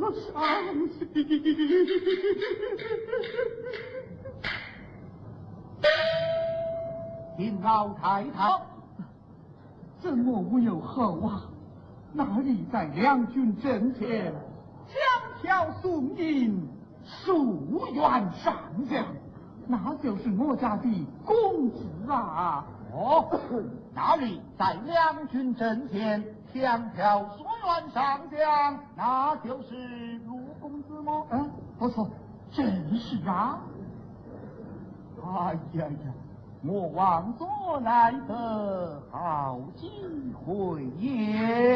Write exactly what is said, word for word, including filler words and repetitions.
伤心。听老太太，怎么无有后啊？那里在两军阵前，枪挑送迎，数员上将，那就是我家的公子啊！ 哦，那里在两军阵前，枪挑数员上将，那就是陆公子吗？ 嗯，不错，正是啊。哎呀呀！我望所来的好机会也。